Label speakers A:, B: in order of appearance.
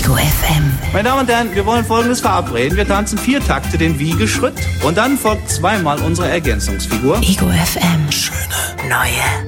A: Ego FM.
B: Meine Damen und Herren, wir wollen Folgendes verabreden. Wir tanzen 4 Takte den Wiegeschritt und dann folgt zweimal unsere Ergänzungsfigur.
A: Ego FM. Schöne neue